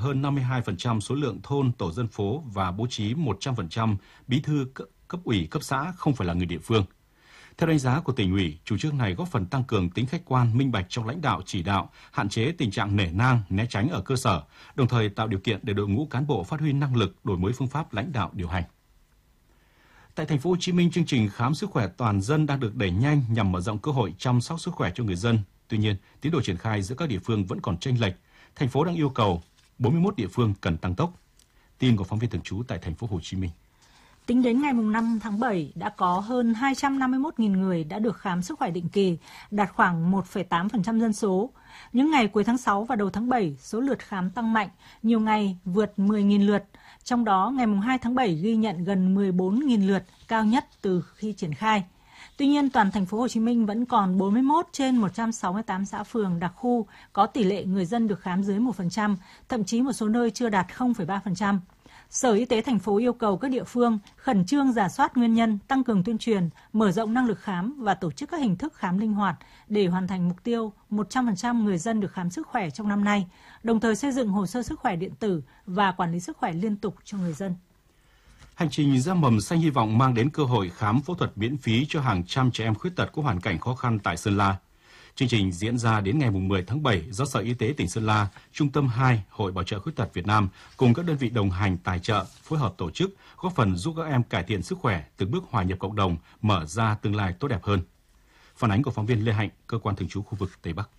hơn 52% số lượng thôn, tổ dân phố và bố trí 100% bí thư cấp ủy, cấp xã không phải là người địa phương. Theo đánh giá của tỉnh ủy, chủ trương này góp phần tăng cường tính khách quan, minh bạch trong lãnh đạo chỉ đạo, hạn chế tình trạng nể nang, né tránh ở cơ sở, đồng thời tạo điều kiện để đội ngũ cán bộ phát huy năng lực, đổi mới phương pháp lãnh đạo điều hành. Tại thành phố Hồ Chí Minh, chương trình khám sức khỏe toàn dân đang được đẩy nhanh nhằm mở rộng cơ hội chăm sóc sức khỏe cho người dân. Tuy nhiên, tiến độ triển khai giữa các địa phương vẫn còn chênh lệch. Thành phố đang yêu cầu 41 địa phương cần tăng tốc. Tin của phóng viên thường trú tại thành phố Hồ Chí Minh. Tính đến ngày 5 tháng 7, đã có hơn 251.000 người đã được khám sức khỏe định kỳ, đạt khoảng 1,8% dân số. Những ngày cuối tháng 6 và đầu tháng 7, số lượt khám tăng mạnh, nhiều ngày vượt 10.000 lượt. Trong đó, ngày 2 tháng 7 ghi nhận gần 14.000 lượt, cao nhất từ khi triển khai. Tuy nhiên, toàn thành phố Hồ Chí Minh vẫn còn 41 trên 168 xã phường đặc khu có tỷ lệ người dân được khám dưới 1%, thậm chí một số nơi chưa đạt 0,3%. Sở Y tế thành phố yêu cầu các địa phương khẩn trương rà soát nguyên nhân, tăng cường tuyên truyền, mở rộng năng lực khám và tổ chức các hình thức khám linh hoạt để hoàn thành mục tiêu 100% người dân được khám sức khỏe trong năm nay, đồng thời xây dựng hồ sơ sức khỏe điện tử và quản lý sức khỏe liên tục cho người dân. Hành trình Gieo mầm xanh hy vọng mang đến cơ hội khám phẫu thuật miễn phí cho hàng trăm trẻ em khuyết tật có hoàn cảnh khó khăn tại Sơn La. Chương trình diễn ra đến ngày 10 tháng 7 do Sở Y tế tỉnh Sơn La, Trung tâm 2, Hội Bảo trợ Khuyết tật Việt Nam cùng các đơn vị đồng hành tài trợ, phối hợp tổ chức, góp phần giúp các em cải thiện sức khỏe, từng bước hòa nhập cộng đồng, mở ra tương lai tốt đẹp hơn. Phản ánh của phóng viên Lê Hạnh, cơ quan thường trú khu vực Tây Bắc.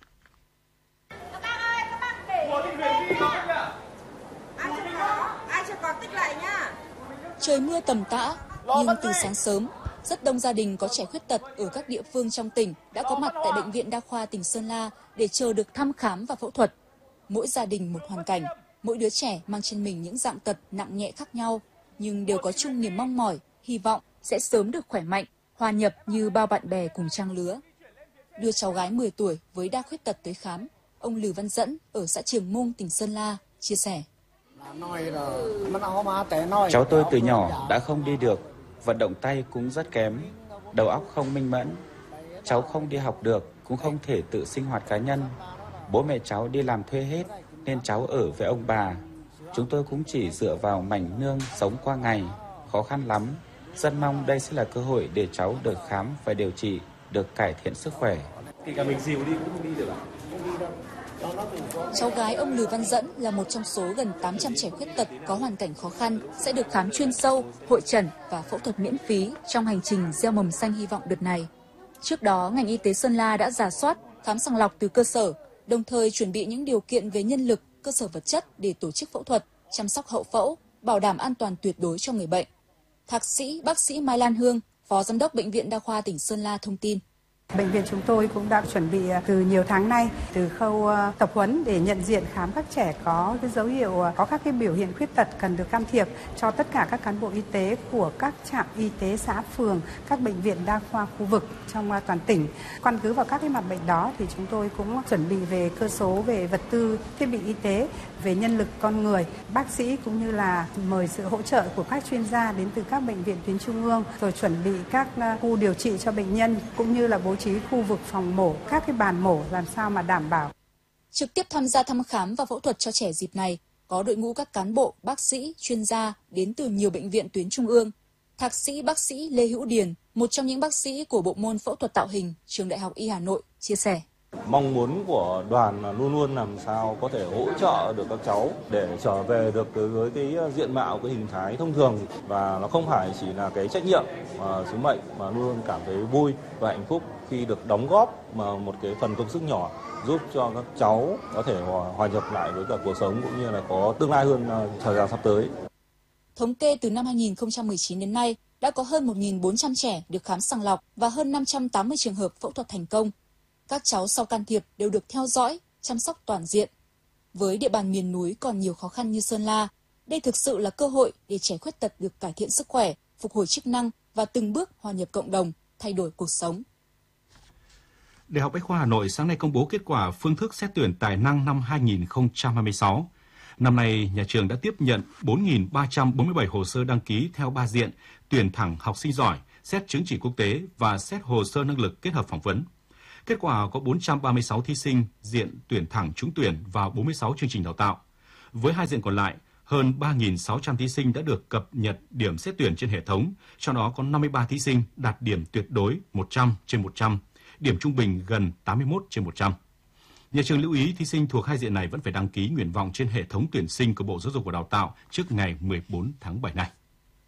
Trời mưa tầm tã, nhưng từ sáng sớm, rất đông gia đình có trẻ khuyết tật ở các địa phương trong tỉnh đã có mặt tại Bệnh viện Đa khoa tỉnh Sơn La để chờ được thăm khám và phẫu thuật. Mỗi gia đình một hoàn cảnh, mỗi đứa trẻ mang trên mình những dạng tật nặng nhẹ khác nhau, nhưng đều có chung niềm mong mỏi, hy vọng sẽ sớm được khỏe mạnh, hòa nhập như bao bạn bè cùng trang lứa. Đưa cháu gái 10 tuổi với đa khuyết tật tới khám, ông Lừ Văn Dẫn ở xã Trường Mung, tỉnh Sơn La chia sẻ. Cháu tôi từ nhỏ đã không đi được, vận động tay cũng rất kém, đầu óc không minh mẫn. Cháu không đi học được, cũng không thể tự sinh hoạt cá nhân. Bố mẹ cháu đi làm thuê hết, nên cháu ở với ông bà. Chúng tôi cũng chỉ dựa vào mảnh nương sống qua ngày, khó khăn lắm. Rất mong đây sẽ là cơ hội để cháu được khám và điều trị, được cải thiện sức khỏe. Thì cả mình dìu đi cũng không đi được à? Cháu gái ông Lừ Văn Dẫn là một trong số gần 800 trẻ khuyết tật có hoàn cảnh khó khăn sẽ được khám chuyên sâu, hội chẩn và phẫu thuật miễn phí trong hành trình gieo mầm xanh hy vọng đợt này. Trước đó, ngành y tế Sơn La đã rà soát, khám sàng lọc từ cơ sở, đồng thời chuẩn bị những điều kiện về nhân lực, cơ sở vật chất để tổ chức phẫu thuật, chăm sóc hậu phẫu, bảo đảm an toàn tuyệt đối cho người bệnh. Thạc sĩ bác sĩ Mai Lan Hương, Phó Giám đốc Bệnh viện Đa khoa tỉnh Sơn La thông tin. Bệnh viện chúng tôi cũng đã chuẩn bị từ nhiều tháng nay, từ khâu tập huấn để nhận diện khám các trẻ có cái dấu hiệu có các cái biểu hiện khuyết tật cần được can thiệp cho tất cả các cán bộ y tế của các trạm y tế xã phường, các bệnh viện đa khoa khu vực trong toàn tỉnh. Căn cứ vào các cái mặt bệnh đó thì chúng tôi cũng chuẩn bị về cơ số, về vật tư, thiết bị y tế, về nhân lực con người, bác sĩ cũng như là mời sự hỗ trợ của các chuyên gia đến từ các bệnh viện tuyến trung ương, rồi chuẩn bị các khu điều trị cho bệnh nhân cũng như là bố trí khu vực phòng mổ, các cái bàn mổ làm sao mà đảm bảo. Trực tiếp tham gia thăm khám và phẫu thuật cho trẻ dịp này có đội ngũ các cán bộ, bác sĩ, chuyên gia đến từ nhiều bệnh viện tuyến trung ương. Thạc sĩ bác sĩ Lê Hữu Điền, một trong những bác sĩ của bộ môn phẫu thuật tạo hình Trường Đại học Y Hà Nội, chia sẻ. Mong muốn của đoàn là luôn luôn làm sao có thể hỗ trợ được các cháu để trở về được với cái diện mạo, cái hình thái thông thường, và nó không phải chỉ là cái trách nhiệm mà sứ mệnh, mà luôn luôn cảm thấy vui và hạnh phúc khi được đóng góp mà một cái phần công sức nhỏ giúp cho các cháu có thể hòa nhập lại với cả cuộc sống cũng như là có tương lai hơn thời gian sắp tới. Thống kê từ năm 2019 đến nay đã có hơn 1.400 trẻ được khám sàng lọc và hơn 580 trường hợp phẫu thuật thành công. Các cháu sau can thiệp đều được theo dõi, chăm sóc toàn diện. Với địa bàn miền núi còn nhiều khó khăn như Sơn La, đây thực sự là cơ hội để trẻ khuyết tật được cải thiện sức khỏe, phục hồi chức năng và từng bước hòa nhập cộng đồng, thay đổi cuộc sống. Đại học Bách khoa Hà Nội sáng nay công bố kết quả phương thức xét tuyển tài năng năm 2026. Năm nay, nhà trường đã tiếp nhận 4.347 hồ sơ đăng ký theo 3 diện, tuyển thẳng học sinh giỏi, xét chứng chỉ quốc tế và xét hồ sơ năng lực kết hợp phỏng vấn. Kết quả có 436 thí sinh diện tuyển thẳng trúng tuyển vào 46 chương trình đào tạo. Với hai diện còn lại, hơn 3.600 thí sinh đã được cập nhật điểm xét tuyển trên hệ thống, trong đó có 53 thí sinh đạt điểm tuyệt đối 100/100, điểm trung bình gần 81/100. Nhà trường lưu ý thí sinh thuộc hai diện này vẫn phải đăng ký nguyện vọng trên hệ thống tuyển sinh của Bộ Giáo dục và Đào tạo trước ngày 14 tháng 7 này.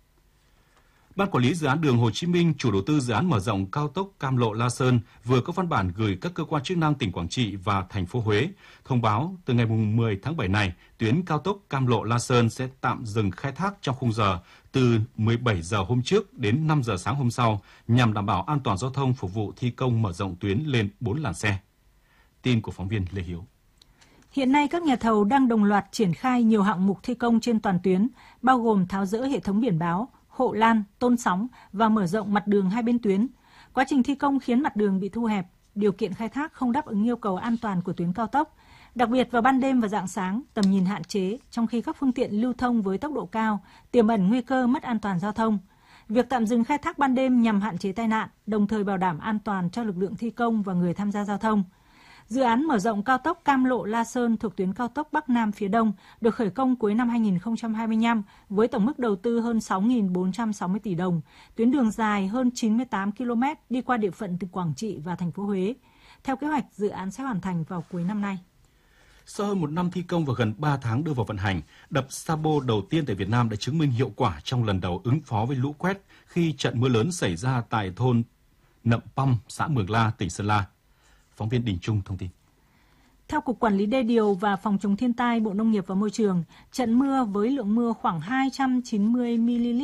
Ban Quản lý Dự án Đường Hồ Chí Minh, chủ đầu tư dự án mở rộng cao tốc Cam Lộ - La Sơn vừa có văn bản gửi các cơ quan chức năng tỉnh Quảng Trị và thành phố Huế thông báo từ ngày 10 tháng 7 này, tuyến cao tốc Cam Lộ - La Sơn sẽ tạm dừng khai thác trong khung giờ từ 17 giờ hôm trước đến 5 giờ sáng hôm sau nhằm đảm bảo an toàn giao thông phục vụ thi công mở rộng tuyến lên 4 làn xe. Tin của phóng viên Lê Hiếu. Hiện nay, các nhà thầu đang đồng loạt triển khai nhiều hạng mục thi công trên toàn tuyến, bao gồm tháo dỡ hệ thống biển báo, hộ lan, tôn sóng và mở rộng mặt đường hai bên tuyến. Quá trình thi công khiến mặt đường bị thu hẹp, điều kiện khai thác không đáp ứng yêu cầu an toàn của tuyến cao tốc. Đặc biệt vào ban đêm và rạng sáng, tầm nhìn hạn chế, trong khi các phương tiện lưu thông với tốc độ cao, tiềm ẩn nguy cơ mất an toàn giao thông. Việc tạm dừng khai thác ban đêm nhằm hạn chế tai nạn, đồng thời bảo đảm an toàn cho lực lượng thi công và người tham gia giao thông. Dự án mở rộng cao tốc Cam Lộ - La Sơn thuộc tuyến cao tốc Bắc Nam phía Đông được khởi công cuối năm 2025 với tổng mức đầu tư hơn 6.460 tỷ đồng, tuyến đường dài hơn 98 km đi qua địa phận từ Quảng Trị và thành phố Huế. Theo kế hoạch, dự án sẽ hoàn thành vào cuối năm nay. Sau hơn một năm thi công và gần 3 tháng đưa vào vận hành, đập Sabo đầu tiên tại Việt Nam đã chứng minh hiệu quả trong lần đầu ứng phó với lũ quét khi trận mưa lớn xảy ra tại thôn Nậm Păm, xã Mường La, tỉnh Sơn La. Phóng viên Đình Trung thông tin. Theo Cục Quản lý Đê điều và Phòng chống thiên tai Bộ Nông nghiệp và Môi trường, trận mưa với lượng mưa khoảng 290 ml.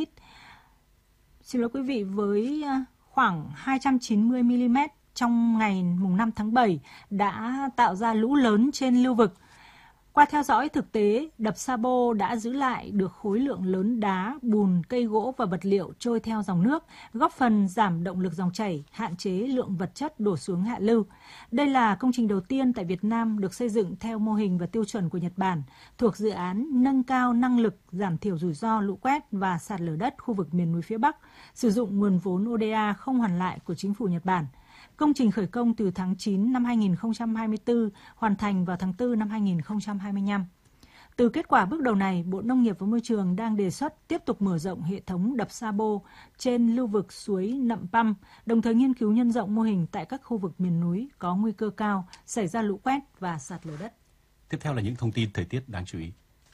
Xin lỗi quý vị, với khoảng 290 mm trong ngày mùng 5 tháng 7 đã tạo ra lũ lớn trên lưu vực. Qua theo dõi thực tế, đập Sabo đã giữ lại được khối lượng lớn đá, bùn, cây gỗ và vật liệu trôi theo dòng nước, góp phần giảm động lực dòng chảy, hạn chế lượng vật chất đổ xuống hạ lưu. Đây là công trình đầu tiên tại Việt Nam được xây dựng theo mô hình và tiêu chuẩn của Nhật Bản, thuộc dự án nâng cao năng lực giảm thiểu rủi ro lũ quét và sạt lở đất khu vực miền núi phía Bắc, sử dụng nguồn vốn ODA không hoàn lại của chính phủ Nhật Bản. Công trình khởi công từ tháng 9 năm 2024, hoàn thành vào tháng 4 năm 2025. Từ kết quả bước đầu này, Bộ Nông nghiệp và Môi trường đang đề xuất tiếp tục mở rộng hệ thống đập Sabo trên lưu vực suối Nậm Păm, đồng thời nghiên cứu nhân rộng mô hình tại các khu vực miền núi có nguy cơ cao xảy ra lũ quét và sạt lở đất. Tiếp theo là những thông tin thời tiết đáng chú ý.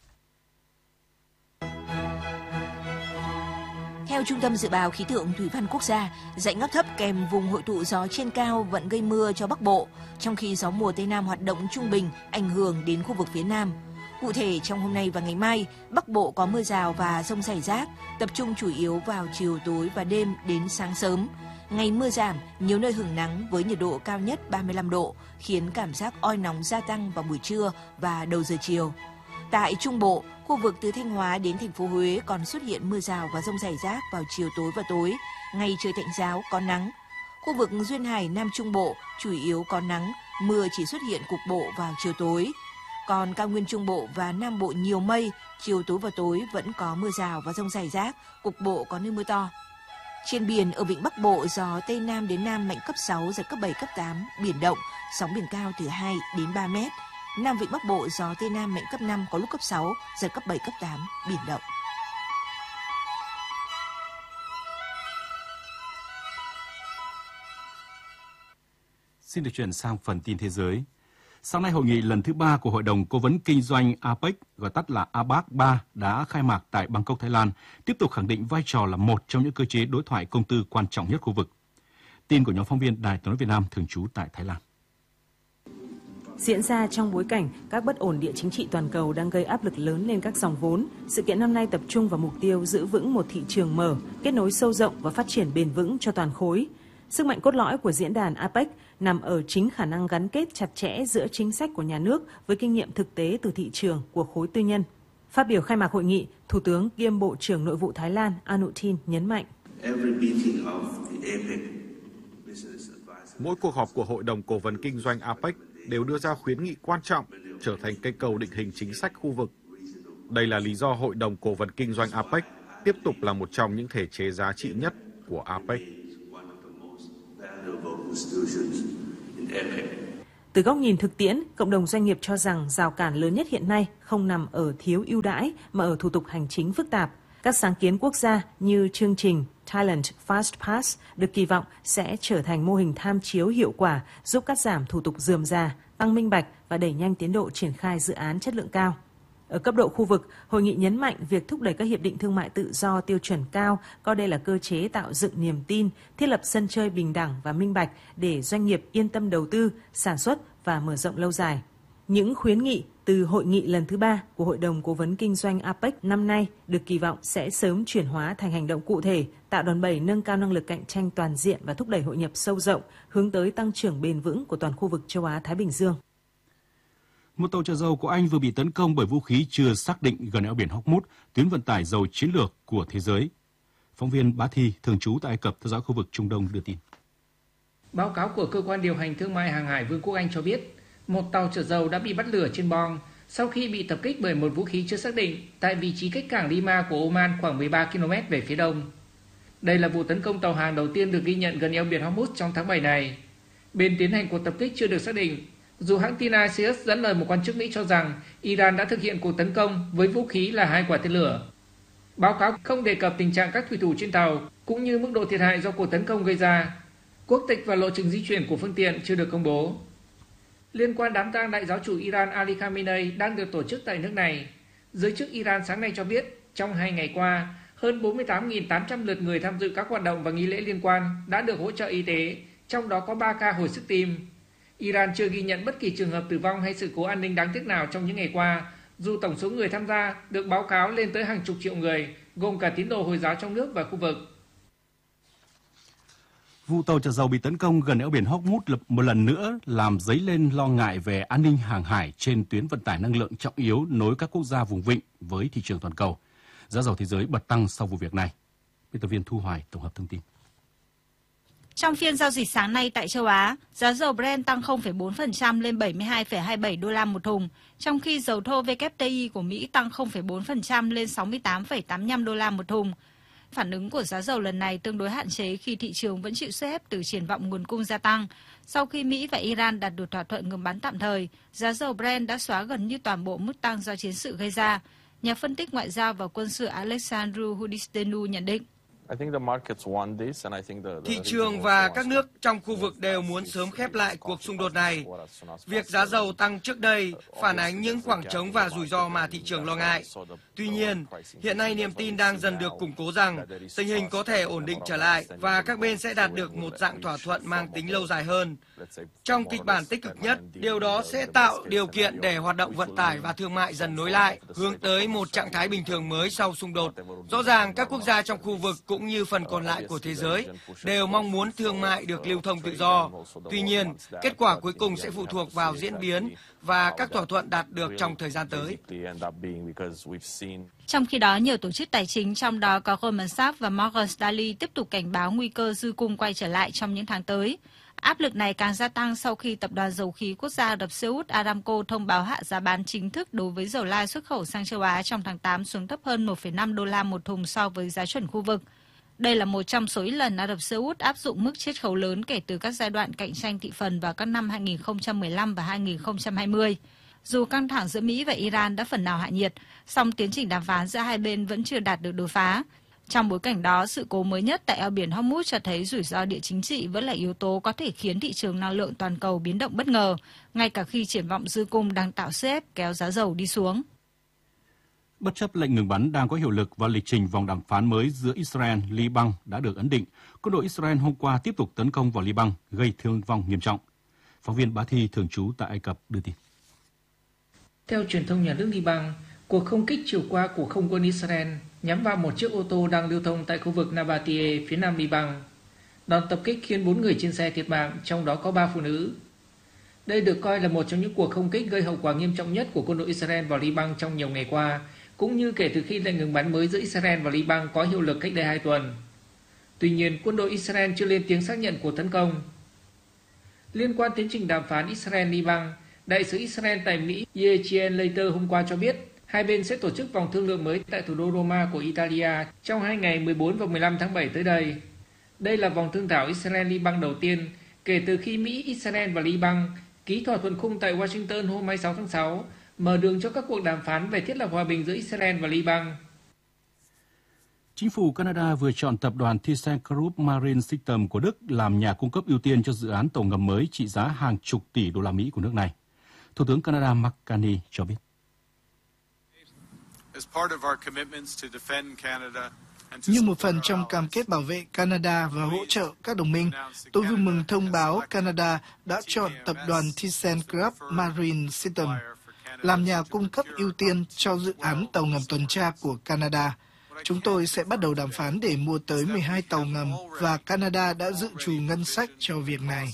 Theo Trung tâm Dự báo Khí tượng Thủy văn Quốc gia, dãy áp thấp kèm vùng hội tụ gió trên cao vẫn gây mưa cho Bắc Bộ, trong khi gió mùa Tây Nam hoạt động trung bình ảnh hưởng đến khu vực phía Nam. Cụ thể, trong hôm nay và ngày mai, Bắc Bộ có mưa rào và dông rải rác, tập trung chủ yếu vào chiều tối và đêm đến sáng sớm. Ngày mưa giảm, nhiều nơi hửng nắng với nhiệt độ cao nhất 35 độ, khiến cảm giác oi nóng gia tăng vào buổi trưa và đầu giờ chiều. Tại Trung Bộ, khu vực từ Thanh Hóa đến thành phố Huế còn xuất hiện mưa rào và dông rải rác vào chiều tối và tối, ngày trời tạnh ráo có nắng. Khu vực Duyên Hải Nam Trung Bộ chủ yếu có nắng, mưa chỉ xuất hiện cục bộ vào chiều tối. Còn cao nguyên Trung Bộ và Nam Bộ nhiều mây, chiều tối và tối vẫn có mưa rào và dông rải rác, cục bộ có nơi mưa to. Trên biển ở vịnh Bắc Bộ, gió Tây Nam đến Nam mạnh cấp 6, giật cấp 7, cấp 8, biển động, sóng biển cao từ 2 đến 3 mét. Nam vịnh Bắc Bộ, gió Tây Nam mạnh cấp 5, có lúc cấp 6, giật cấp 7, cấp 8, biển động. Xin được chuyển sang phần tin thế giới. Sáng nay, hội nghị lần thứ 3 của Hội đồng Cố vấn Kinh doanh APEC, gọi tắt là APEC 3, đã khai mạc tại Bangkok, Thái Lan, tiếp tục khẳng định vai trò là một trong những cơ chế đối thoại công tư quan trọng nhất khu vực. Tin của nhóm phóng viên Đài Tiếng nói Việt Nam thường trú tại Thái Lan. Diễn ra trong bối cảnh các bất ổn địa chính trị toàn cầu đang gây áp lực lớn lên các dòng vốn, sự kiện năm nay tập trung vào mục tiêu giữ vững một thị trường mở, kết nối sâu rộng và phát triển bền vững cho toàn khối. Sức mạnh cốt lõi của diễn đàn APEC nằm ở chính khả năng gắn kết chặt chẽ giữa chính sách của nhà nước với kinh nghiệm thực tế từ thị trường của khối tư nhân. Phát biểu khai mạc hội nghị, Thủ tướng kiêm Bộ trưởng Nội vụ Thái Lan Anutin nhấn mạnh. Mỗi cuộc họp của Hội đồng Cố vấn Kinh doanh APEC đều đưa ra khuyến nghị quan trọng, trở thành cây cầu định hình chính sách khu vực. Đây là lý do Hội đồng Cố vấn Kinh doanh APEC tiếp tục là một trong những thể chế giá trị nhất của APEC. Từ góc nhìn thực tiễn, cộng đồng doanh nghiệp cho rằng rào cản lớn nhất hiện nay không nằm ở thiếu ưu đãi mà ở thủ tục hành chính phức tạp. Các sáng kiến quốc gia như chương trình Thailand Fast Pass được kỳ vọng sẽ trở thành mô hình tham chiếu hiệu quả giúp cắt giảm thủ tục rườm rà, tăng minh bạch và đẩy nhanh tiến độ triển khai dự án chất lượng cao. Ở cấp độ khu vực, hội nghị nhấn mạnh việc thúc đẩy các hiệp định thương mại tự do tiêu chuẩn cao, coi đây là cơ chế tạo dựng niềm tin, thiết lập sân chơi bình đẳng và minh bạch để doanh nghiệp yên tâm đầu tư, sản xuất và mở rộng lâu dài. Những khuyến nghị từ hội nghị lần thứ 3 của Hội đồng Cố vấn Kinh doanh APEC năm nay được kỳ vọng sẽ sớm chuyển hóa thành hành động cụ thể, tạo đòn bẩy nâng cao năng lực cạnh tranh toàn diện và thúc đẩy hội nhập sâu rộng, hướng tới tăng trưởng bền vững của toàn khu vực châu Á-Thái Bình Dương. Một tàu chở dầu của Anh vừa bị tấn công bởi vũ khí chưa xác định gần eo biển Hormuz, tuyến vận tải dầu chiến lược của thế giới. Phóng viên Bá Thi, thường trú tại Ai Cập, theo dõi khu vực Trung Đông đưa tin. Báo cáo của Cơ quan điều hành thương mại hàng hải Vương quốc Anh cho biết, một tàu chở dầu đã bị bắt lửa trên bong sau khi bị tập kích bởi một vũ khí chưa xác định tại vị trí cách cảng Lima của Oman khoảng 13 km về phía đông. Đây là vụ tấn công tàu hàng đầu tiên được ghi nhận gần eo biển Hormuz trong tháng 7 này. Bên tiến hành cuộc tập kích chưa được xác định, dù hãng tin Axios dẫn lời một quan chức Mỹ cho rằng Iran đã thực hiện cuộc tấn công với vũ khí là 2 quả tên lửa. Báo cáo không đề cập tình trạng các thủy thủ trên tàu cũng như mức độ thiệt hại do cuộc tấn công gây ra. Quốc tịch và lộ trình di chuyển của phương tiện chưa được công bố. Liên quan đám tang đại giáo chủ Iran Ali Khamenei đang được tổ chức tại nước này, giới chức Iran sáng nay cho biết trong 2 ngày qua, hơn 48.800 lượt người tham dự các hoạt động và nghi lễ liên quan đã được hỗ trợ y tế, trong đó có 3 ca hồi sức tim. Iran chưa ghi nhận bất kỳ trường hợp tử vong hay sự cố an ninh đáng tiếc nào trong những ngày qua, dù tổng số người tham gia được báo cáo lên tới hàng chục triệu người, gồm cả tín đồ Hồi giáo trong nước và khu vực. Vụ tàu chở dầu bị tấn công gần eo biển Hormuz một lần nữa làm dấy lên lo ngại về an ninh hàng hải trên tuyến vận tải năng lượng trọng yếu nối các quốc gia vùng vịnh với thị trường toàn cầu. Giá dầu thế giới bật tăng sau vụ việc này. Biên tập viên Thu Hoài tổng hợp thông tin. Trong phiên giao dịch sáng nay tại châu Á, giá dầu Brent tăng 0,4% lên 72,27 đô la một thùng, trong khi dầu thô WTI của Mỹ tăng 0,4% lên 68,85 đô la một thùng. Phản ứng của giá dầu lần này tương đối hạn chế khi thị trường vẫn chịu sức ép từ triển vọng nguồn cung gia tăng. Sau khi Mỹ và Iran đạt được thỏa thuận ngừng bắn tạm thời, giá dầu Brent đã xóa gần như toàn bộ mức tăng do chiến sự gây ra. Nhà phân tích ngoại giao và quân sự Alexandru Hudistenu nhận định. Thị trường và các nước trong khu vực đều muốn sớm khép lại cuộc xung đột này. Việc giá dầu tăng trước đây phản ánh những khoảng trống và rủi ro mà thị trường lo ngại. Tuy nhiên, hiện nay niềm tin đang dần được củng cố rằng tình hình có thể ổn định trở lại và các bên sẽ đạt được một dạng thỏa thuận mang tính lâu dài hơn. Trong kịch bản tích cực nhất, điều đó sẽ tạo điều kiện để hoạt động vận tải và thương mại dần nối lại, hướng tới một trạng thái bình thường mới sau xung đột. Rõ ràng các quốc gia trong khu vực cũng như phần còn lại của thế giới đều mong muốn thương mại được lưu thông tự do. Tuy nhiên, kết quả cuối cùng sẽ phụ thuộc vào diễn biến và các thỏa thuận đạt được trong thời gian tới. Trong khi đó, nhiều tổ chức tài chính trong đó có Goldman Sachs và Morgan Stanley tiếp tục cảnh báo nguy cơ dư cung quay trở lại trong những tháng tới. Áp lực này càng gia tăng sau khi Tập đoàn Dầu khí Quốc gia Ả Rập Xê Út Aramco thông báo hạ giá bán chính thức đối với dầu lai xuất khẩu sang châu Á trong tháng 8 xuống thấp hơn 1,5 đô la một thùng so với giá chuẩn khu vực. Đây là một trong số ít lần Ả Rập Xê Út áp dụng mức chiết khấu lớn kể từ các giai đoạn cạnh tranh thị phần vào các năm 2015 và 2020. Dù căng thẳng giữa Mỹ và Iran đã phần nào hạ nhiệt, song tiến trình đàm phán giữa hai bên vẫn chưa đạt được đột phá. Trong bối cảnh đó, sự cố mới nhất tại eo biển Hormuz cho thấy rủi ro địa chính trị vẫn là yếu tố có thể khiến thị trường năng lượng toàn cầu biến động bất ngờ, ngay cả khi triển vọng dư cung đang tạo sức ép kéo giá dầu đi xuống. Bất chấp lệnh ngừng bắn đang có hiệu lực và lịch trình vòng đàm phán mới giữa Israel, Liban đã được ấn định, quân đội Israel hôm qua tiếp tục tấn công vào Liban, gây thương vong nghiêm trọng. Phóng viên Bá Thi thường trú tại Ai Cập đưa tin. Theo truyền thông nhà nước Liban, cuộc không kích chiều qua của không quân Israel nhắm vào một chiếc ô tô đang lưu thông tại khu vực Nabatie, phía nam Liban. Đòn tập kích khiến 4 người trên xe thiệt mạng, trong đó có 3 phụ nữ. Đây được coi là một trong những cuộc không kích gây hậu quả nghiêm trọng nhất của quân đội Israel vào Liban trong nhiều ngày qua, cũng như kể từ khi lệnh ngừng bắn mới giữa Israel và Liban có hiệu lực cách đây 2 tuần. Tuy nhiên, quân đội Israel chưa lên tiếng xác nhận cuộc tấn công. Liên quan tiến trình đàm phán Israel-Liban, Đại sứ Israel tại Mỹ Yechiel Leiter hôm qua cho biết hai bên sẽ tổ chức vòng thương lượng mới tại thủ đô Roma của Italia trong 2 ngày 14 và 15 tháng 7 tới đây. Đây là vòng thương thảo Israel-Liban đầu tiên kể từ khi Mỹ, Israel và Liban ký thỏa thuận khung tại Washington hôm 26 tháng 6, mở đường cho các cuộc đàm phán về thiết lập hòa bình giữa Israel và Liban. Chính phủ Canada vừa chọn tập đoàn ThyssenKrupp Marine Systems của Đức làm nhà cung cấp ưu tiên cho dự án tàu ngầm mới trị giá hàng chục tỷ đô la Mỹ của nước này. Thủ tướng Canada Mark Carney cho biết. Như một phần trong cam kết bảo vệ Canada và hỗ trợ các đồng minh, tôi vui mừng thông báo Canada đã chọn tập đoàn ThyssenKrupp Marine Systems làm nhà cung cấp ưu tiên cho dự án tàu ngầm tuần tra của Canada. Chúng tôi sẽ bắt đầu đàm phán để mua tới 12 tàu ngầm và Canada đã dự trù ngân sách cho việc này.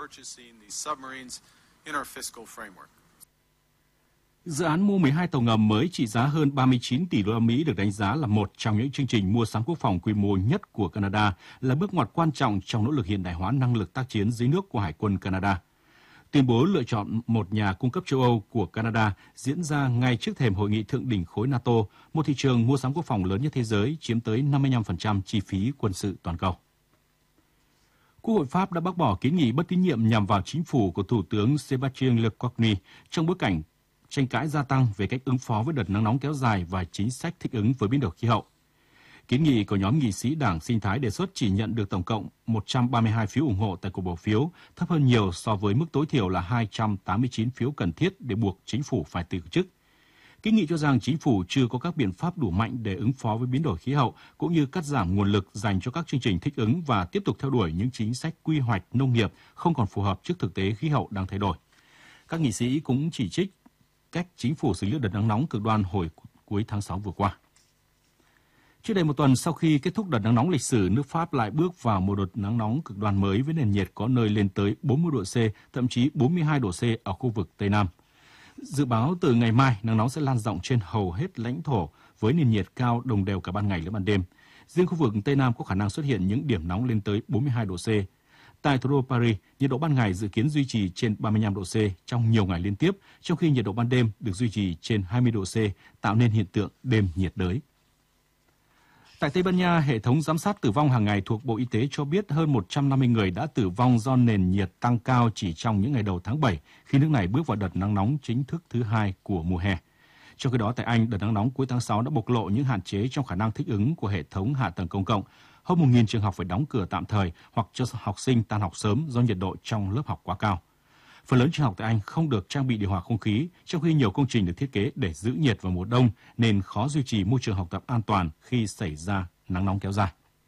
Dự án mua 12 tàu ngầm mới trị giá hơn 39 tỷ đô la Mỹ được đánh giá là một trong những chương trình mua sắm quốc phòng quy mô nhất của Canada, là bước ngoặt quan trọng trong nỗ lực hiện đại hóa năng lực tác chiến dưới nước của Hải quân Canada. Tuyên bố lựa chọn một nhà cung cấp châu Âu của Canada diễn ra ngay trước thềm hội nghị thượng đỉnh khối NATO, một thị trường mua sắm quốc phòng lớn nhất thế giới, chiếm tới 55% chi phí quân sự toàn cầu. Quốc hội Pháp đã bác bỏ kiến nghị bất tín nhiệm nhằm vào chính phủ của Thủ tướng Sébastien Lecornu trong bối cảnh tranh cãi gia tăng về cách ứng phó với đợt nắng nóng kéo dài và chính sách thích ứng với biến đổi khí hậu. Kiến nghị của nhóm nghị sĩ Đảng Sinh thái đề xuất chỉ nhận được tổng cộng 132 phiếu ủng hộ tại cuộc bỏ phiếu, thấp hơn nhiều so với mức tối thiểu là 289 phiếu cần thiết để buộc chính phủ phải từ chức. Kiến nghị cho rằng chính phủ chưa có các biện pháp đủ mạnh để ứng phó với biến đổi khí hậu, cũng như cắt giảm nguồn lực dành cho các chương trình thích ứng và tiếp tục theo đuổi những chính sách quy hoạch nông nghiệp không còn phù hợp trước thực tế khí hậu đang thay đổi. Các nghị sĩ cũng chỉ trích cách chính phủ xử lý đợt nắng nóng cực đoan hồi cuối tháng 6 vừa qua. Trước đây một tuần sau khi kết thúc đợt nắng nóng lịch sử, nước Pháp lại bước vào một đợt nắng nóng cực đoan mới với nền nhiệt có nơi lên tới 40 độ C, thậm chí 42 độ C ở khu vực Tây Nam. Dự báo từ ngày mai, nắng nóng sẽ lan rộng trên hầu hết lãnh thổ với nền nhiệt cao đồng đều cả ban ngày lẫn ban đêm. Riêng khu vực Tây Nam có khả năng xuất hiện những điểm nóng lên tới 42 độ C. Tại thủ đô Paris, nhiệt độ ban ngày dự kiến duy trì trên 35 độ C trong nhiều ngày liên tiếp, trong khi nhiệt độ ban đêm được duy trì trên 20 độ C, tạo nên hiện tượng đêm nhiệt đới. Tại Tây Ban Nha, hệ thống giám sát tử vong hàng ngày thuộc Bộ Y tế cho biết hơn 150 người đã tử vong do nền nhiệt tăng cao chỉ trong những ngày đầu tháng 7, khi nước này bước vào đợt nắng nóng chính thức thứ hai của mùa hè. Trong khi đó, tại Anh, đợt nắng nóng cuối tháng 6 đã bộc lộ những hạn chế trong khả năng thích ứng của hệ thống hạ tầng công cộng. Hơn 1.000 trường học phải đóng cửa tạm thời hoặc cho học sinh tan học sớm do nhiệt độ trong lớp học quá cao. Phần lớn trường học tại Anh không được trang bị điều hòa không khí, trong khi nhiều công trình được thiết kế để giữ nhiệt vào mùa đông nên khó duy trì môi trường học tập an toàn khi xảy ra nắng nóng kéo dài.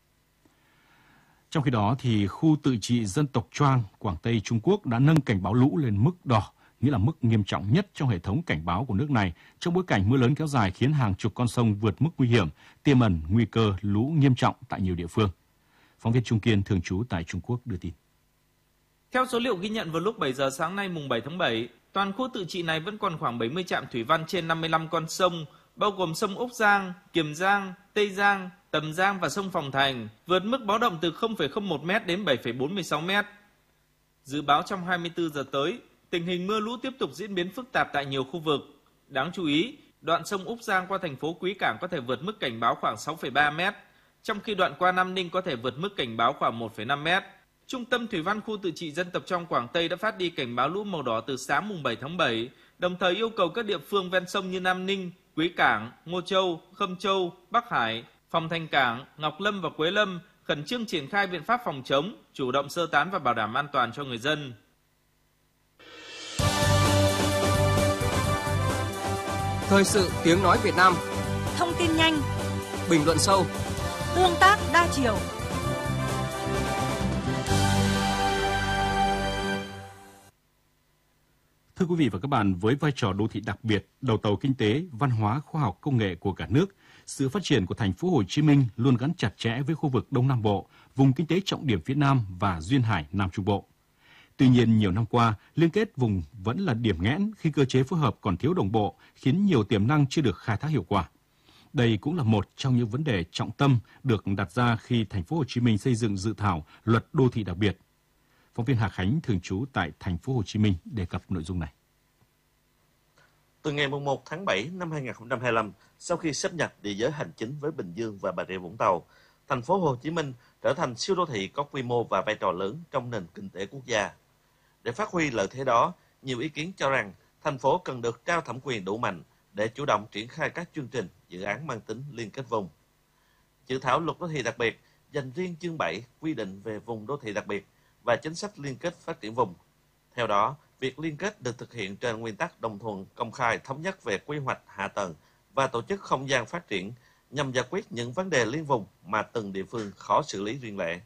Trong khi đó, thì khu tự trị dân tộc Choang, Quảng Tây Trung Quốc đã nâng cảnh báo lũ lên mức đỏ, nghĩa là mức nghiêm trọng nhất trong hệ thống cảnh báo của nước này, trong bối cảnh mưa lớn kéo dài khiến hàng chục con sông vượt mức nguy hiểm, tiềm ẩn nguy cơ lũ nghiêm trọng tại nhiều địa phương. Phóng viên Trung Kiên thường trú tại Trung Quốc đưa tin. Theo số liệu ghi nhận vào lúc 7 giờ sáng nay mùng 7 tháng 7, toàn khu tự trị này vẫn còn khoảng 70 trạm thủy văn trên 55 con sông, bao gồm sông Úc Giang, Kiềm Giang, Tây Giang, Tầm Giang và sông Phòng Thành, vượt mức báo động từ 0,01 m đến 7,46 m. Dự báo trong 24 giờ tới, tình hình mưa lũ tiếp tục diễn biến phức tạp tại nhiều khu vực. Đáng chú ý, đoạn sông Úc Giang qua thành phố Quý Cảng có thể vượt mức cảnh báo khoảng 6,3 m, trong khi đoạn qua Nam Ninh có thể vượt mức cảnh báo khoảng 1,5 m. Trung tâm Thủy văn khu tự trị dân tộc trong Quảng Tây đã phát đi cảnh báo lũ màu đỏ từ sáng mùng 7 tháng 7, đồng thời yêu cầu các địa phương ven sông như Nam Ninh, Quý Cảng, Ngô Châu, Khâm Châu, Bắc Hải, Phòng Thành Cảng, Ngọc Lâm và Quế Lâm khẩn trương triển khai biện pháp phòng chống, chủ động sơ tán và bảo đảm an toàn cho người dân. Thời sự tiếng nói Việt Nam. Thông tin nhanh, bình luận sâu, tương tác đa chiều. Thưa quý vị và các bạn, với vai trò đô thị đặc biệt, đầu tàu kinh tế, văn hóa, khoa học, công nghệ của cả nước, sự phát triển của thành phố Hồ Chí Minh luôn gắn chặt chẽ với khu vực Đông Nam Bộ, vùng kinh tế trọng điểm phía Nam và duyên hải Nam Trung Bộ. Tuy nhiên, nhiều năm qua, liên kết vùng vẫn là điểm nghẽn khi cơ chế phối hợp còn thiếu đồng bộ, khiến nhiều tiềm năng chưa được khai thác hiệu quả. Đây cũng là một trong những vấn đề trọng tâm được đặt ra khi thành phố Hồ Chí Minh xây dựng dự thảo Luật Đô thị đặc biệt. Phóng viên Hà Khánh thường trú tại thành phố Hồ Chí Minh đề cập nội dung này. Từ ngày 1 tháng 7 năm 2025, sau khi sáp nhập địa giới hành chính với Bình Dương và Bà Rịa Vũng Tàu, thành phố Hồ Chí Minh trở thành siêu đô thị có quy mô và vai trò lớn trong nền kinh tế quốc gia. Để phát huy lợi thế đó, nhiều ý kiến cho rằng thành phố cần được trao thẩm quyền đủ mạnh để chủ động triển khai các chương trình, dự án mang tính liên kết vùng. Dự thảo luật đô thị đặc biệt dành riêng chương 7 quy định về vùng đô thị đặc biệt và chính sách liên kết phát triển vùng. Theo đó, việc liên kết được thực hiện trên nguyên tắc đồng thuận, công khai, thống nhất về quy hoạch hạ tầng và tổ chức không gian phát triển nhằm giải quyết những vấn đề liên vùng mà từng địa phương khó xử lý riêng lẻ.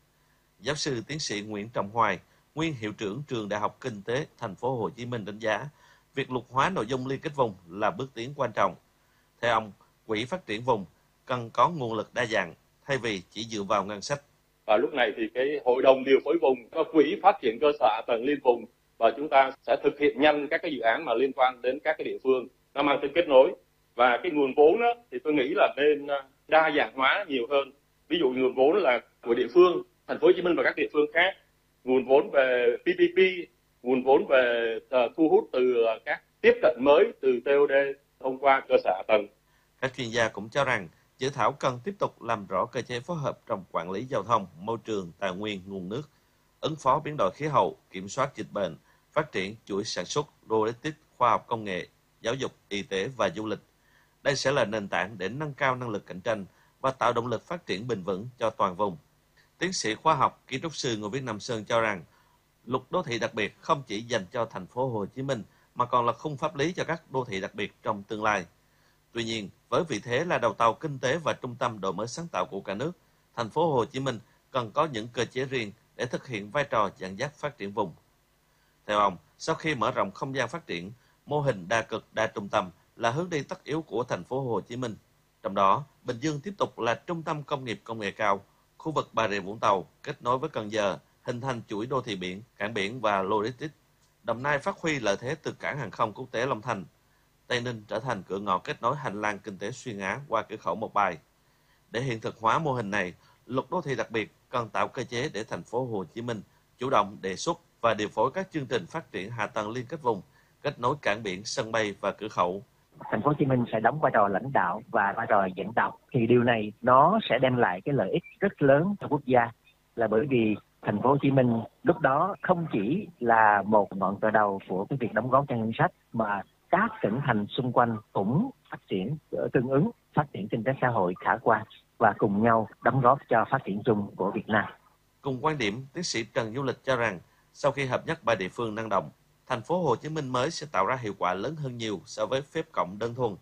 Giáo sư tiến sĩ Nguyễn Trọng Hoài, nguyên hiệu trưởng trường Đại học Kinh tế Thành phố Hồ Chí Minh đánh giá, việc luật hóa nội dung liên kết vùng là bước tiến quan trọng. Theo ông, quỹ phát triển vùng cần có nguồn lực đa dạng thay vì chỉ dựa vào ngân sách. Và lúc này thì cái hội đồng điều phối vùng, có quỹ phát triển cơ sở hạ tầng liên vùng và chúng ta sẽ thực hiện nhanh các cái dự án mà liên quan đến các cái địa phương, nó mang tính kết nối. Và cái nguồn vốn đó, thì tôi nghĩ là nên đa dạng hóa nhiều hơn. Ví dụ nguồn vốn là của địa phương, Thành phố Hồ Chí Minh và các địa phương khác, nguồn vốn về PPP, nguồn vốn về thu hút từ các tiếp cận mới từ TOD thông qua cơ sở hạ tầng. Các chuyên gia cũng cho rằng dự thảo cần tiếp tục làm rõ cơ chế phối hợp trong quản lý giao thông, môi trường, tài nguyên, nguồn nước, ứng phó biến đổi khí hậu, kiểm soát dịch bệnh, phát triển chuỗi sản xuất, logistics, khoa học công nghệ, giáo dục, y tế và du lịch. Đây sẽ là nền tảng để nâng cao năng lực cạnh tranh và tạo động lực phát triển bền vững cho toàn vùng. Tiến sĩ khoa học, kiến trúc sư Ngô Viết Nam Sơn cho rằng, luật đô thị đặc biệt không chỉ dành cho Thành phố Hồ Chí Minh mà còn là khung pháp lý cho các đô thị đặc biệt trong tương lai. Tuy nhiên, với vị thế là đầu tàu kinh tế và trung tâm đổi mới sáng tạo của cả nước, Thành phố Hồ Chí Minh cần có những cơ chế riêng để thực hiện vai trò dẫn dắt phát triển vùng. Theo ông, sau khi mở rộng không gian phát triển, mô hình đa cực đa trung tâm là hướng đi tất yếu của Thành phố Hồ Chí Minh. Trong đó, Bình Dương tiếp tục là trung tâm công nghiệp công nghệ cao, khu vực Bà Rịa Vũng Tàu kết nối với Cần Giờ, hình thành chuỗi đô thị biển, cảng biển và logistics. Đồng Nai phát huy lợi thế từ cảng hàng không quốc tế Long Thành. Tây Ninh trở thành cửa ngõ kết nối hành lang kinh tế xuyên Á qua cửa khẩu Mộc Bài. Để hiện thực hóa mô hình này, luật đô thị đặc biệt cần tạo cơ chế để Thành phố Hồ Chí Minh chủ động đề xuất và điều phối các chương trình phát triển hạ tầng liên kết vùng, kết nối cảng biển, sân bay và cửa khẩu. Thành phố Hồ Chí Minh sẽ đóng vai trò lãnh đạo và vai trò dẫn đầu. Thì điều này nó sẽ đem lại cái lợi ích rất lớn cho quốc gia, là bởi vì Thành phố Hồ Chí Minh lúc đó không chỉ là một ngọn cờ đầu của cái việc đóng góp cho ngân sách, mà các tỉnh thành xung quanh cũng phát triển tương ứng, phát triển kinh tế xã hội khả quan và cùng nhau đóng góp cho phát triển chung của Việt Nam. Cùng quan điểm, tiến sĩ Trần Du Lịch cho rằng sau khi hợp nhất 3 địa phương năng động, Thành phố Hồ Chí Minh mới sẽ tạo ra hiệu quả lớn hơn nhiều so với phép cộng đơn thuần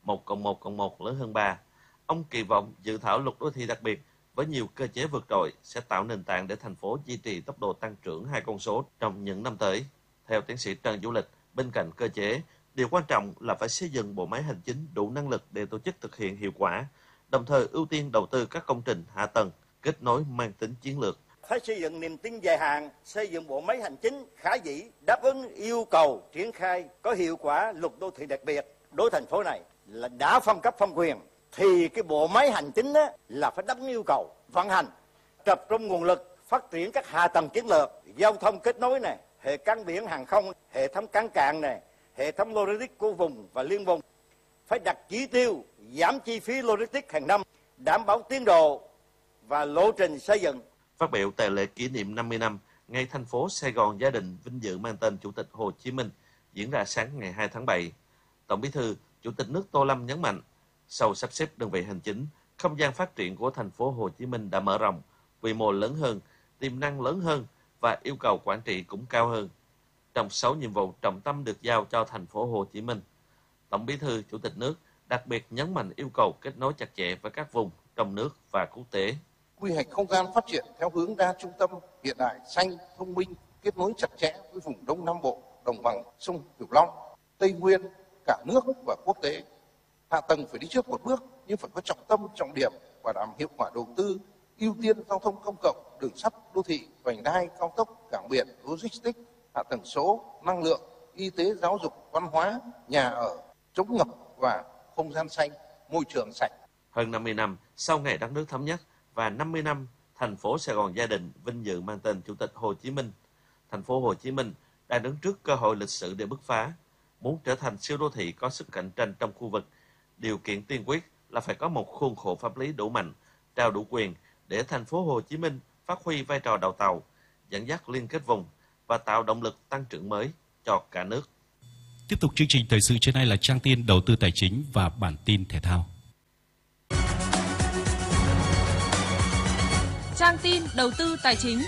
1+1+1 lớn hơn 3. Ông kỳ vọng dự thảo luật đô thị đặc biệt với nhiều cơ chế vượt trội sẽ tạo nền tảng để thành phố duy trì tốc độ tăng trưởng 2 con số trong những năm tới. Theo tiến sĩ Trần Du Lịch, bên cạnh cơ chế, điều quan trọng là phải xây dựng bộ máy hành chính đủ năng lực để tổ chức thực hiện hiệu quả, đồng thời ưu tiên đầu tư các công trình hạ tầng, kết nối mang tính chiến lược. Phải xây dựng niềm tin dài hạn, xây dựng bộ máy hành chính khả dĩ, đáp ứng yêu cầu triển khai có hiệu quả luật đô thị đặc biệt đối thành phố này là đã phân cấp phân quyền, thì cái bộ máy hành chính đó là phải đáp ứng yêu cầu vận hành, tập trung nguồn lực phát triển các hạ tầng chiến lược, giao thông kết nối này, hệ cảng biển hàng không, hệ thống cảng cạn này, hệ thống logistics của vùng và liên vùng. Phải đặt chỉ tiêu giảm chi phí logistics hàng năm, đảm bảo tiến độ và lộ trình xây dựng. Phát biểu tại lễ kỷ niệm 50 năm ngày thành phố Sài Gòn gia đình vinh dự mang tên Chủ tịch Hồ Chí Minh diễn ra sáng ngày 2 tháng 7, Tổng Bí thư, Chủ tịch nước Tô Lâm nhấn mạnh, sau sắp xếp đơn vị hành chính, không gian phát triển của thành phố Hồ Chí Minh đã mở rộng, quy mô lớn hơn, tiềm năng lớn hơn và yêu cầu quản trị cũng cao hơn. Trong 6 nhiệm vụ trọng tâm được giao cho thành phố Hồ Chí Minh, Tổng Bí thư, Chủ tịch nước đặc biệt nhấn mạnh yêu cầu kết nối chặt chẽ với các vùng trong nước và quốc tế. Quy hoạch không gian phát triển theo hướng đa trung tâm, hiện đại, xanh, thông minh, kết nối chặt chẽ với vùng Đông Nam Bộ, đồng bằng sông Cửu Long, Tây Nguyên, cả nước và quốc tế. Hạ tầng phải đi trước một bước nhưng phải có trọng tâm, trọng điểm, bảo đảm hiệu quả đầu tư, ưu tiên giao thông công cộng, đường sắt, đô thị, vành đai, cao tốc, cảng biển, logistics, hạ tầng số, năng lượng, y tế, giáo dục, văn hóa, nhà ở, chống ngập và không gian xanh, môi trường sạch. Hơn 50 năm sau ngày đất nước thống nhất và 50 năm thành phố Sài Gòn gia đình vinh dự mang tên Chủ tịch Hồ Chí Minh, thành phố Hồ Chí Minh đang đứng trước cơ hội lịch sử để bứt phá. Muốn trở thành siêu đô thị có sức cạnh tranh trong khu vực, điều kiện tiên quyết là phải có một khuôn khổ pháp lý đủ mạnh, trao đủ quyền để thành phố Hồ Chí Minh phát huy vai trò đầu tàu, dẫn dắt liên kết vùng và tạo động lực tăng trưởng mới cho cả nước. Tiếp tục chương trình thời sự trưa nay là trang tin đầu tư tài chính và bản tin thể thao. Trang tin đầu tư tài chính.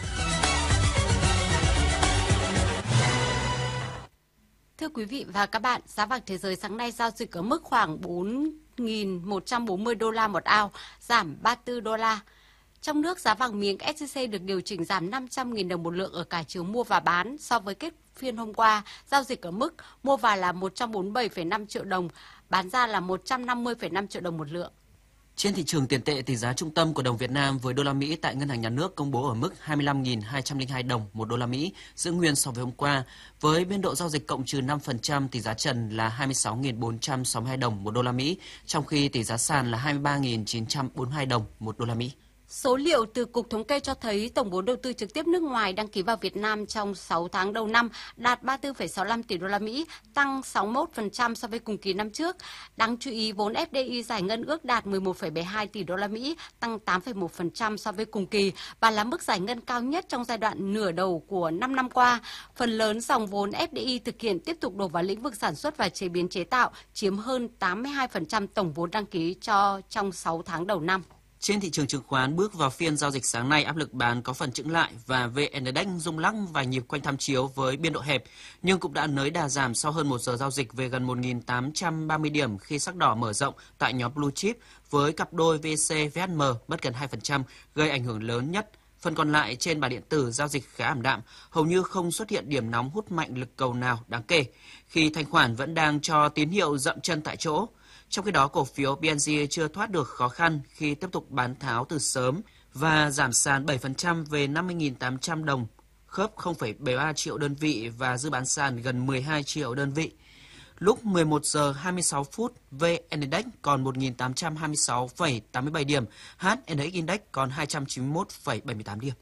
Thưa quý vị và các bạn, giá vàng thế giới sáng nay giao dịch ở mức khoảng 4.140 đô la một ao, giảm 34 đô la. Trong nước, giá vàng miếng SJC được điều chỉnh giảm 500.000 đồng một lượng ở cả chiều mua và bán so với kết phiên hôm qua, giao dịch ở mức mua vào là 147,5 triệu đồng, bán ra là 150,5 triệu đồng một lượng. Trên thị trường tiền tệ, tỷ giá trung tâm của đồng Việt Nam với đô la Mỹ tại Ngân hàng Nhà nước công bố ở mức 25.202 đồng một đô la Mỹ, giữ nguyên so với hôm qua. Với biên độ giao dịch cộng trừ 5%, tỷ giá trần là 26.462 đồng một đô la Mỹ, trong khi tỷ giá sàn là 23.942 đồng một đô la Mỹ. Số liệu từ Cục Thống kê cho thấy tổng vốn đầu tư trực tiếp nước ngoài đăng ký vào Việt Nam trong 6 tháng đầu năm đạt 34,65 tỷ đô la Mỹ, tăng 61% so với cùng kỳ năm trước. Đáng chú ý, vốn FDI giải ngân ước đạt 11,72 tỷ đô la Mỹ, tăng 8,1% so với cùng kỳ và là mức giải ngân cao nhất trong giai đoạn nửa đầu của 5 năm qua. Phần lớn dòng vốn FDI thực hiện tiếp tục đổ vào lĩnh vực sản xuất và chế biến chế tạo, chiếm hơn 82% tổng vốn đăng ký trong 6 tháng đầu năm. Trên thị trường chứng khoán, bước vào phiên giao dịch sáng nay, áp lực bán có phần chững lại và VN Index rung lắc vài nhịp quanh tham chiếu với biên độ hẹp, nhưng cũng đã nới đà giảm sau hơn 1 giờ giao dịch về gần 1.830 điểm khi sắc đỏ mở rộng tại nhóm Blue Chip với cặp đôi VC-VHM mất gần 2%, gây ảnh hưởng lớn nhất. Phần còn lại trên bàn điện tử giao dịch khá ảm đạm, hầu như không xuất hiện điểm nóng hút mạnh lực cầu nào đáng kể, khi thanh khoản vẫn đang cho tín hiệu dậm chân tại chỗ. Trong khi đó, cổ phiếu BNG chưa thoát được khó khăn khi tiếp tục bán tháo từ sớm và giảm sàn 7% về 50.800 đồng, khớp 0,73 triệu đơn vị và dư bán sàn gần 12 triệu đơn vị. Lúc 11 giờ 26 phút, VN Index còn 1.826,87 điểm, HNX Index còn 291,78 điểm.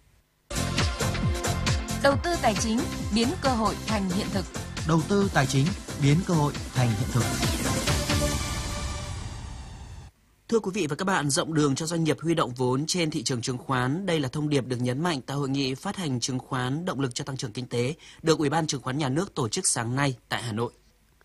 Đầu tư tài chính biến cơ hội thành hiện thực. Đầu tư tài chính biến cơ hội thành hiện thực. Thưa quý vị và các bạn, rộng đường cho doanh nghiệp huy động vốn trên thị trường chứng khoán, đây là thông điệp được nhấn mạnh tại hội nghị phát hành chứng khoán động lực cho tăng trưởng kinh tế được Ủy ban Chứng khoán Nhà nước tổ chức sáng nay tại Hà Nội.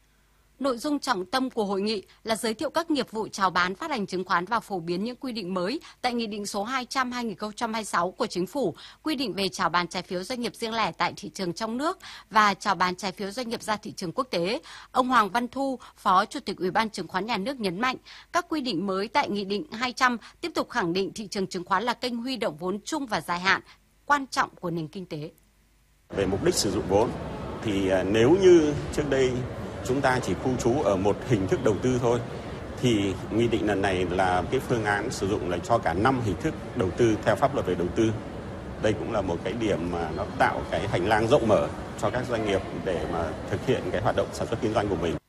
Nội dung trọng tâm của hội nghị là giới thiệu các nghiệp vụ chào bán phát hành chứng khoán và phổ biến những quy định mới tại Nghị định số 200/2026 của Chính phủ, quy định về chào bán trái phiếu doanh nghiệp riêng lẻ tại thị trường trong nước và chào bán trái phiếu doanh nghiệp ra thị trường quốc tế. Ông Hoàng Văn Thu, Phó Chủ tịch Ủy ban Chứng khoán Nhà nước nhấn mạnh, các quy định mới tại Nghị định 200 tiếp tục khẳng định thị trường chứng khoán là kênh huy động vốn chung và dài hạn quan trọng của nền kinh tế. Về mục đích sử dụng vốn thì nếu như trước đây chúng ta chỉ khu trú ở một hình thức đầu tư thôi, thì nghị định lần này là cái phương án sử dụng là cho cả 5 hình thức đầu tư theo pháp luật về đầu tư. Đây cũng là một cái điểm mà nó tạo cái hành lang rộng mở cho các doanh nghiệp để mà thực hiện cái hoạt động sản xuất kinh doanh của mình.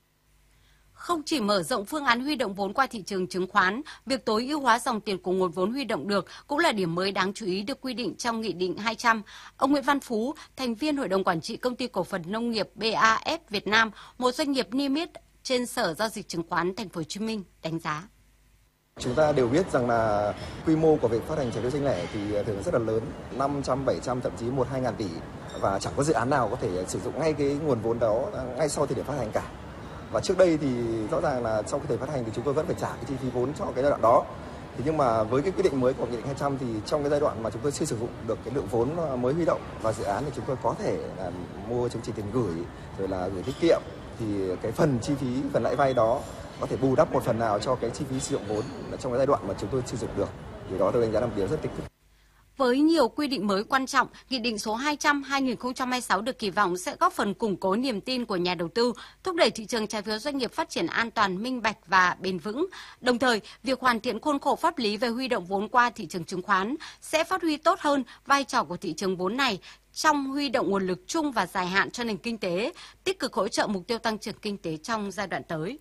Không chỉ mở rộng phương án huy động vốn qua thị trường chứng khoán, việc tối ưu hóa dòng tiền của nguồn vốn huy động được cũng là điểm mới đáng chú ý được quy định trong Nghị định 200. Ông Nguyễn Văn Phú, thành viên Hội đồng Quản trị Công ty Cổ phần Nông nghiệp BAF Việt Nam, một doanh nghiệp niêm yết trên Sở Giao dịch Chứng khoán Thành phố Hồ Chí Minh, đánh giá. Chúng ta đều biết rằng là quy mô của việc phát hành trái phiếu riêng lẻ thì thường rất là lớn, 500, 700, thậm chí 1-2 ngàn tỷ, và chẳng có dự án nào có thể sử dụng ngay cái nguồn vốn đó ngay sau thời điểm phát hành cả. Và trước đây thì rõ ràng là sau khi thời phát hành thì chúng tôi vẫn phải trả cái chi phí vốn cho cái giai đoạn đó. Thế nhưng mà với cái quy định mới của Nghị định 200 thì trong cái giai đoạn mà chúng tôi chưa sử dụng được cái lượng vốn mới huy động vào dự án thì chúng tôi có thể là mua chứng chỉ tiền gửi rồi là gửi tiết kiệm, thì cái phần chi phí, phần lãi vay đó có thể bù đắp một phần nào cho cái chi phí sử dụng vốn trong cái giai đoạn mà chúng tôi sử dụng được. Thì đó tôi đánh giá là một điều rất tích cực. Với nhiều quy định mới quan trọng, Nghị định số 200/2026 được kỳ vọng sẽ góp phần củng cố niềm tin của nhà đầu tư, thúc đẩy thị trường trái phiếu doanh nghiệp phát triển an toàn, minh bạch và bền vững. Đồng thời, việc hoàn thiện khuôn khổ pháp lý về huy động vốn qua thị trường chứng khoán sẽ phát huy tốt hơn vai trò của thị trường vốn này trong huy động nguồn lực chung và dài hạn cho nền kinh tế, tích cực hỗ trợ mục tiêu tăng trưởng kinh tế trong giai đoạn tới.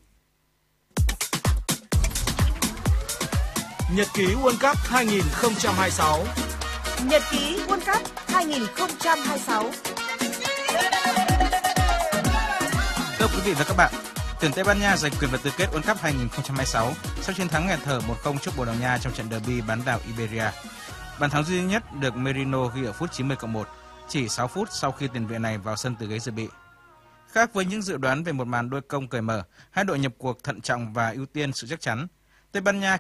Nhật ký World Cup 2026. Nhật ký World Cup 2026. Thưa quý vị và các bạn, tuyển Tây Ban Nha giành quyền vào tứ kết World Cup 2026 sau chiến thắng nghẹt thở 1-0 trước Bồ Đào Nha trong trận derby bán đảo Iberia. Bàn thắng duy nhất được Merino ghi ở phút 90+1, chỉ 6 phút sau khi tiền vệ này vào sân từ ghế dự bị. Khác với những dự đoán về một màn đôi công cởi mở, hai đội nhập cuộc thận trọng và ưu tiên sự chắc chắn, Tây Ban Nha